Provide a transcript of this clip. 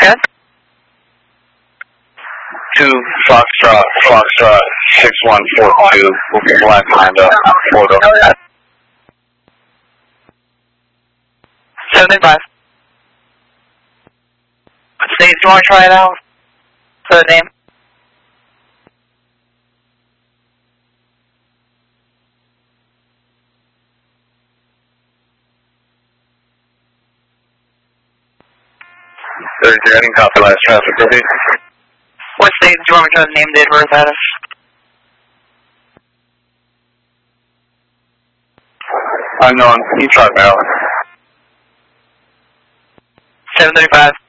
Good. 2 Foxtrot 6142, moving left behind the photo. 75. What stage do you want to try it out? For the name? Heading copy last traffic, repeat. What state do you want me to try the name, date, birth, status? Unknown, East Rock, Maryland. 735.